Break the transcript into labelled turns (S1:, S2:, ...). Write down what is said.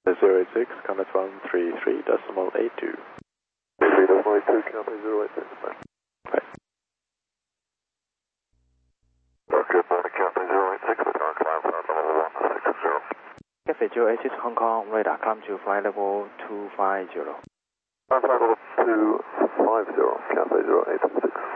S1: 086, Comet 133.82.
S2: 33.82, Cathay 086, bye.
S1: Bye.
S2: Good morning, Cathay 086, return climb flight level 160.
S3: Cathay 086 Hong Kong, radar climb to flight level 250.
S2: Climb flight level 250, Cathay 086.